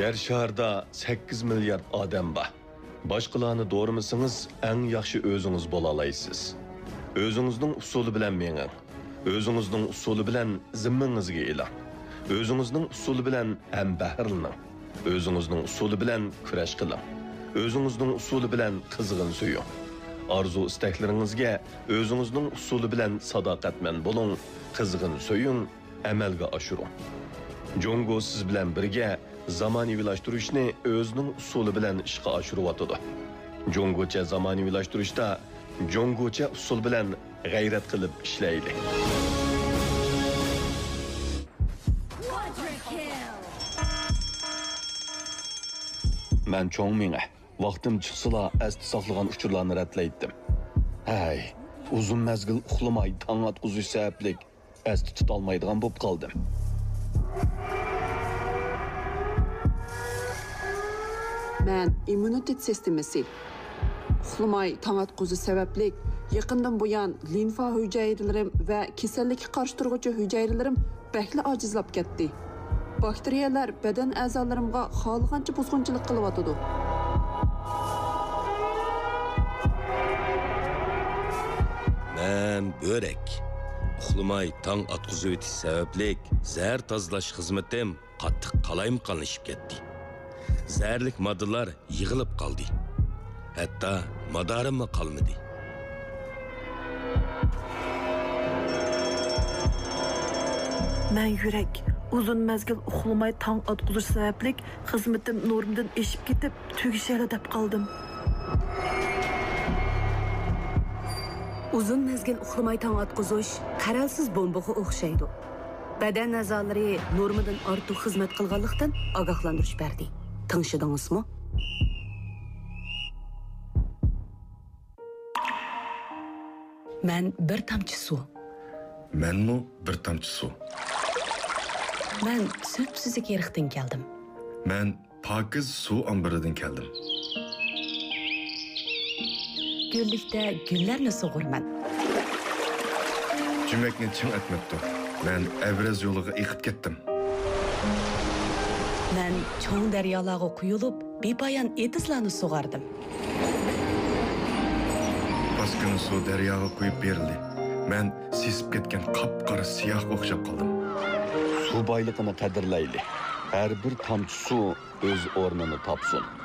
Yer şarda 8 milyard adam var. Başqalarını doğrumasanız eng yaxshi o'zingiz bo'la olasiz. O'zingizning usuli bilan menging. O'zingizning usuli bilan zimmangizga eling. O'zingizning usuli bilan ham bahrlaning. O'zingizning usuli bilan kurash qiling. O'zingizning usuli bilan qizg'in suying. Arzu istaklaringizga o'zingizning usuli bilan sadoqatman bo'ling, qizg'in suying, amalga oshiring. Jongo siz bilan birga zamonaviylashtırishni o'zining usuli bilan ishga oshiryotdi. Jongocha zamonaviylashtirishda jongocha usul bilan g'ayrat qilib ishlaydi. Men cho'ng menga vaqtim chiqsala asti saqlagan uchurlarni ratlaydim. Hay, uzun mezgil uxlamay tong atquzish sababli asti tutolmaydigan bo'lib qoldim. Men immunitet sistemasi uxlamay tong atquzish sababli yaqindan buyon limfa hujayralarim va kasallikka qarshi turuvchi hujayralarim bakli ojizlab ketdi. Bakteriyalar badan a'zolarimga xohlagancha buzg'unchilik qilyotdi. Men börek. Uxlamay tong atquzish sababli zahar tozalash xizmatim qattiq qalayimqanlashib ketdi. Zərlik moddalar yığılıb qaldı. Hətta madarim qalmadı. Mən yürək uzun məzgil uxlamay tong atquzish sababli xizmatim normdan eşib ketib tugishali deb qaldım. Uzun mezgil uxlamay tong atquzish qaralsiz bombaga o'xshaydi. Badan a'zolari normadan ortiq xizmat qilganlikdan ogohlantirish berdi. Tanışdınızmı? Ben bir tamçı su. Menmi bir tamçı su. Ben söpsüzlük yerikten geldim. Ben pakiz su ambiridan keldim. Güllikte güllerni soğurman. Cümekni çim etmekti. Ben evrez yoluga eqib ketdim. Ben çoğun deryalarga kuyulup bepayan etizlarni soğardım. Baskın su deryaga kuyup berildi. Ben sesip ketken qapqara siyah o'xshab qoldim. Su boyligini qadrlayli. Har bir tomchi suv o'z o'rnini topsin.